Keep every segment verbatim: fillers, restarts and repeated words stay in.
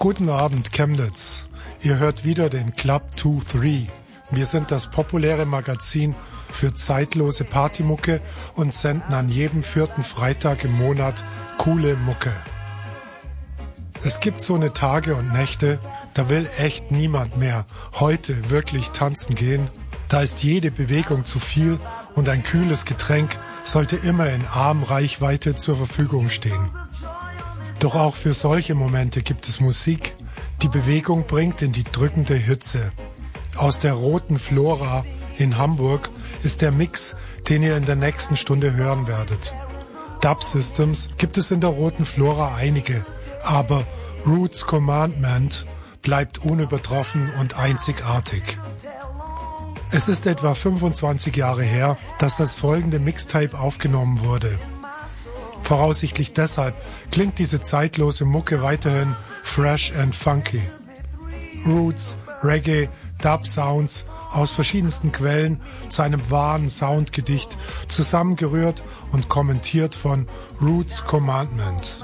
Guten Abend, Chemnitz. Ihr hört wieder den Club drei. Wir sind das populäre Magazin für zeitlose Partymucke und senden an jedem vierten Freitag im Monat coole Mucke. Es gibt so eine Tage und Nächte, da will echt niemand mehr heute wirklich tanzen gehen. Da ist jede Bewegung zu viel und ein kühles Getränk sollte immer in Armreichweite zur Verfügung stehen. Doch auch für solche Momente gibt es Musik, die Bewegung bringt in die drückende Hitze. Aus der Roten Flora in Hamburg ist der Mix, den ihr in der nächsten Stunde hören werdet. Dub Systems gibt es in der Roten Flora einige, aber Roots Commandment bleibt unübertroffen und einzigartig. Es ist etwa fünfundzwanzig Jahre her, dass das folgende Mixtape aufgenommen wurde. Voraussichtlich deshalb klingt diese zeitlose Mucke weiterhin fresh and funky. Roots, Reggae, Dub Sounds aus verschiedensten Quellen zu einem wahren Soundgedicht, zusammengerührt und kommentiert von Roots Commandment.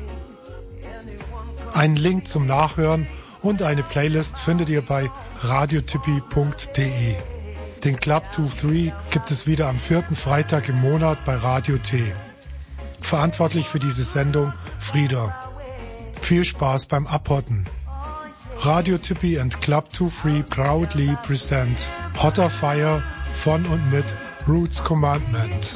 Einen Link zum Nachhören und eine Playlist findet ihr bei radiotippi punkt de. Den Club drei gibt es wieder am vierten Freitag im Monat bei Radio T. Verantwortlich für diese Sendung Frieda. Viel Spaß beim Abhotten. Radio Tippi and Club drei proudly present Hotter Fire von und mit Roots Commandment.